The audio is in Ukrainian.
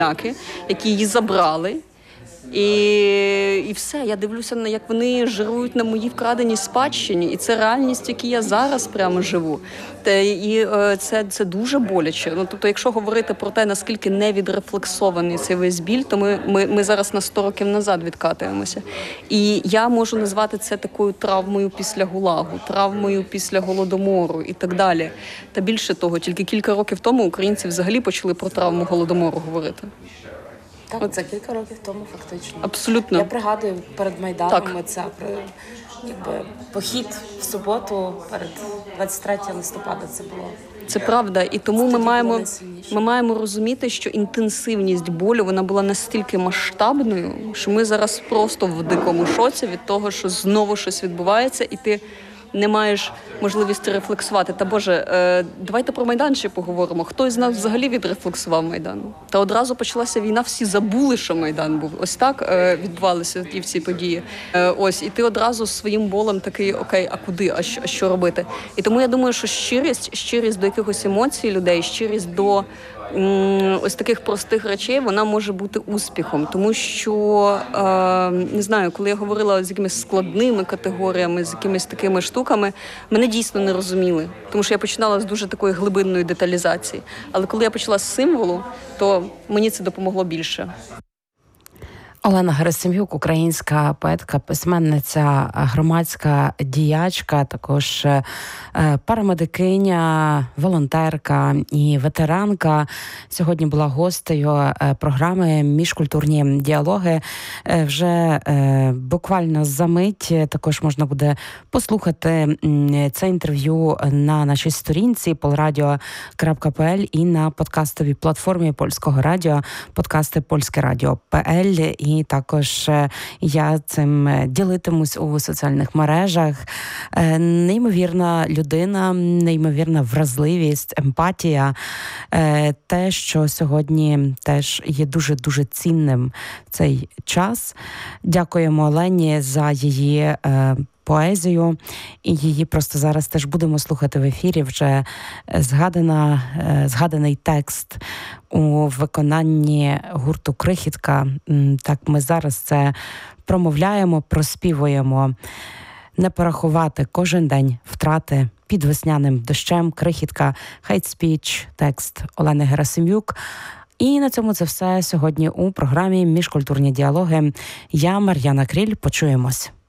які її забрали. І все, я дивлюся, як вони жирують на моїй вкраденій спадщині. І це реальність, в якій я зараз прямо живу. І це дуже боляче. Тобто, якщо говорити про те, наскільки не відрефлексований цей весь біль, то ми зараз на 100 років назад відкатуємося. І я можу назвати це такою травмою після ГУЛАГу, травмою після Голодомору і так далі. Та більше того, тільки кілька років тому українці взагалі почали про травму Голодомору говорити. Так, це кілька років тому фактично. Абсолютно. Я пригадую перед Майданом похід в суботу перед 23 листопада це було. Це правда. І тому ми маємо розуміти, що інтенсивність болю, вона була настільки масштабною, що ми зараз просто в дикому шоці від того, що знову щось відбувається, і ти не маєш можливості рефлексувати. Та Боже, давайте про Майдан ще поговоримо. Хтось з нас взагалі відрефлексував Майдан? Та одразу почалася війна, всі забули, що Майдан був. Ось так відбувалися ті всі події. І ти одразу своїм болем такий, окей, а куди, а що робити? І тому я думаю, що щирість до якихось емоцій людей, щирість до ось таких простих речей, вона може бути успіхом. Тому що, не знаю, коли я говорила з якимись складними категоріями, з якимись такими штуками, мене дійсно не розуміли. Тому що я починала з дуже такої глибинної деталізації. Але коли я почала з символу, то мені це допомогло більше. Олена Герасим'юк, українська поетка, письменниця, громадська діячка, також парамедикиня, волонтерка і ветеранка. Сьогодні була гостею програми «Міжкультурні діалоги». Вже буквально за мить також можна буде послухати це інтерв'ю на нашій сторінці polradio.pl і на подкастовій платформі Польського радіо, подкасти Польське Радіо.pl. І також я цим ділитимусь у соціальних мережах. Неймовірна людина, неймовірна вразливість, емпатія. Те, що сьогодні теж є дуже-дуже цінним в цей час. Дякуємо Олені за її поезію, і її просто зараз теж будемо слухати в ефірі. Вже згаданий текст у виконанні гурту «Крихітка». Так, ми зараз це промовляємо, проспівуємо. Не порахувати кожен день втрати під весняним дощем. «Крихітка», «Hate Speech», текст Олени Герасим'юк. І на цьому це все сьогодні у програмі «Міжкультурні діалоги». Я Мар'яна Кріль. Почуємось.